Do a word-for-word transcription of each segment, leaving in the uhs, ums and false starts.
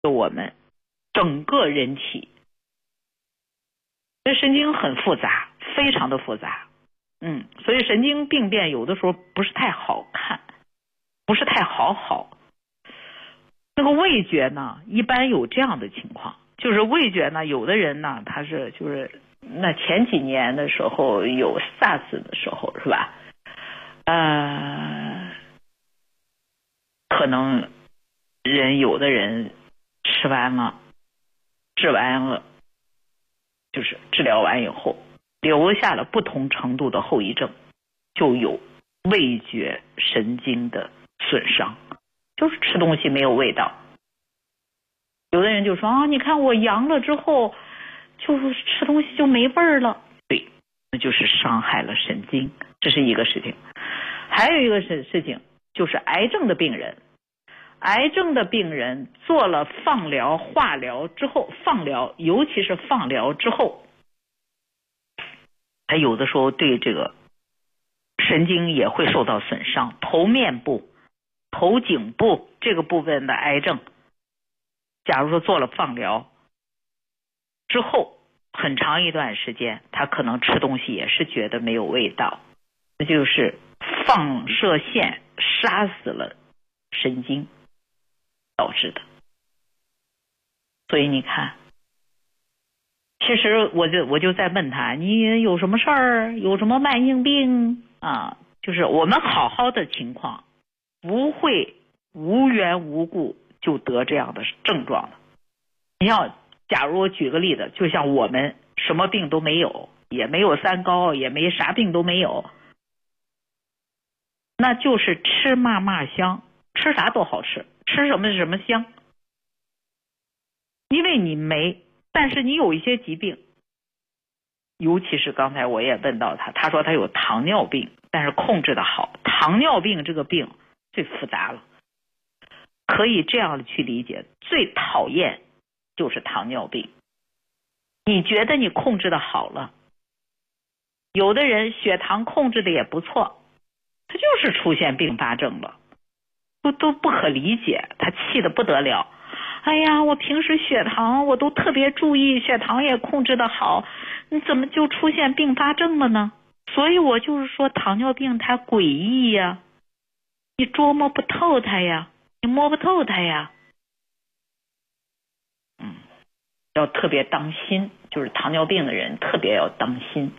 我们整个人体。这神经很复杂，非常的复杂。嗯，所以神经病变有的时候不是太好看，不是太好好。那个味觉呢，一般有这样的情况，就是味觉呢，有的人呢，他是就是那前几年的时候有 SARS 的时候，是吧？呃，可能人有的人吃完了，治完了，就是治疗完以后，留下了不同程度的后遗症，就有味觉神经的损伤，就是吃东西没有味道。有的人就说啊，你看我阳了之后，就是吃东西就没味儿了。对，那就是伤害了神经，这是一个事情。还有一个事事情就是癌症的病人，癌症的病人做了放疗、化疗之后，放疗尤其是放疗之后，他有的时候对这个神经也会受到损伤，头面部、头颈部这个部分的癌症，假如说做了放疗之后，很长一段时间，他可能吃东西也是觉得没有味道，这就是放射线杀死了神经导致的。所以你看，其实我就我就在问他，你有什么事儿，有什么慢性病啊？就是我们好好的情况，不会无缘无故就得这样的症状的。你像，假如我举个例子，就像我们什么病都没有，也没有三高，也没啥病都没有，那就是吃嘛嘛香，吃啥都好吃，吃什么什么香。因为你没，但是你有一些疾病，尤其是刚才我也问到他，他说他有糖尿病，但是控制的好。糖尿病这个病最复杂了，可以这样去理解，最讨厌就是糖尿病。你觉得你控制的好了，有的人血糖控制的也不错，他就是出现并发症了，都都不可理解，他气得不得了。哎呀，我平时血糖我都特别注意，血糖也控制的好，你怎么就出现并发症了呢？所以我就是说，糖尿病它诡异呀，你捉摸不透它呀，你摸不透它呀。嗯，要特别当心，就是糖尿病的人特别要当心。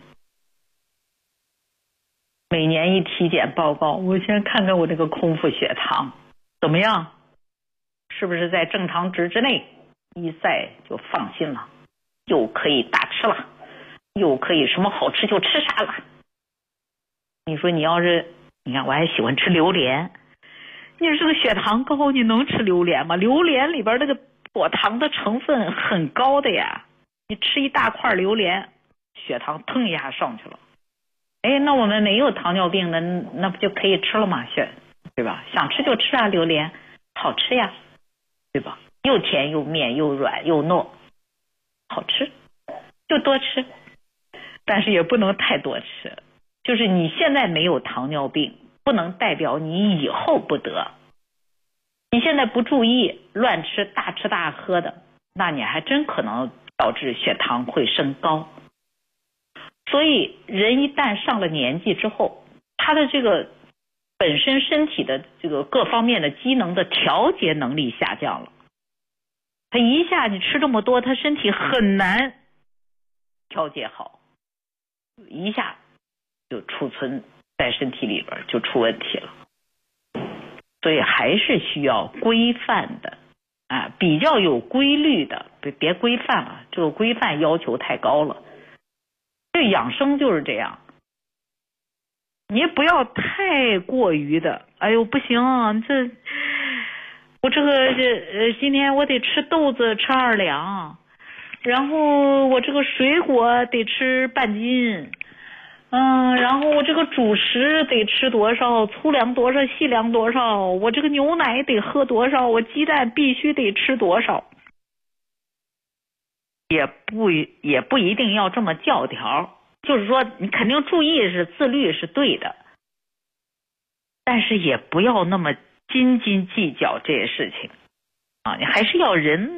每年一体检报告，我先看看我这个空腹血糖怎么样，是不是在正常值之内，一再就放心了，又可以大吃了，又可以什么好吃就吃啥了。你说你要是，你看我还喜欢吃榴莲，你说这个血糖高，你能吃榴莲吗？榴莲里边那个果糖的成分很高的呀，你吃一大块榴莲，血糖腾一下上去了。哎，那我们没有糖尿病的，那不就可以吃了吗？血，对吧？想吃就吃啊，榴莲好吃呀，对吧？又甜又面又软又糯，好吃，就多吃，但是也不能太多吃。就是你现在没有糖尿病，不能代表你以后不得。你现在不注意，乱吃大吃大喝的，那你还真可能导致血糖会升高。所以人一旦上了年纪之后，他的这个本身身体的这个各方面的机能的调节能力下降了，他一下你吃这么多，他身体很难调节好，一下就储存在身体里边就出问题了。所以还是需要规范的啊，比较有规律的，别别规范了，这个规范要求太高了。这养生就是这样，你不要太过于的，哎呦不行，这我这个这呃今天我得吃豆子吃二两，然后我这个水果得吃半斤，嗯，然后我这个主食得吃多少，粗粮多少，细粮多少，我这个牛奶得喝多少，我鸡蛋必须得吃多少。也不也不一定要这么教条，就是说你肯定注意是自律是对的，但是也不要那么斤斤计较这些事情啊，你还是要人